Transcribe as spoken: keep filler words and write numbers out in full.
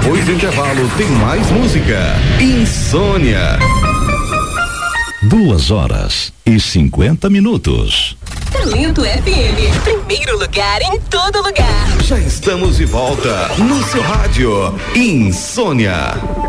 Depois do intervalo tem mais música. Insônia. Duas horas e cinquenta minutos. Talento F M, primeiro lugar em todo lugar. Já estamos de volta no seu rádio. Insônia.